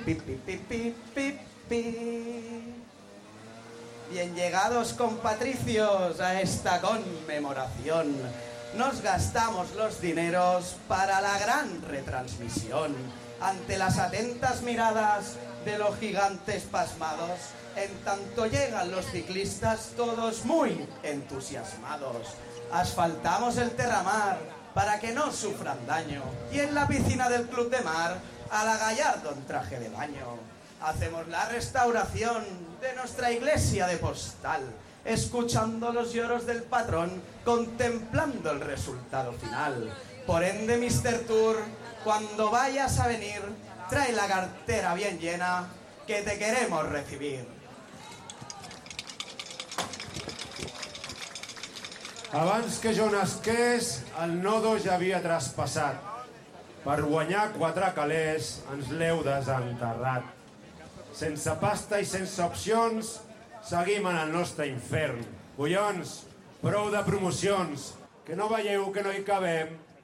pi, pi, pi, pi, pi, pi. Bien llegados, compatricios, a esta conmemoración. Nos gastamos los dineros para la gran retransmisión. Ante las atentas miradas de los gigantes pasmados, en tanto llegan los ciclistas todos muy entusiasmados. Asfaltamos el terramar para que no sufran daño, y en la piscina del Club de Mar a la Gallardo en traje de baño. Hacemos la restauración de nuestra iglesia de Postal, escuchando los lloros del patrón, contemplando el resultado final. Por ende, Mr. Tour, cuando vayas a venir, trae la cartera bien llena, que te queremos recibir. Abans que jo nasqués, el nodo ja havia traspassat. Per guanyar 4 calés, ens l'heu desenterrat. Sense pasta i sense opcions, seguim en el nostre infern. Collons, prou de promocions, que no veieu que no hi cabem?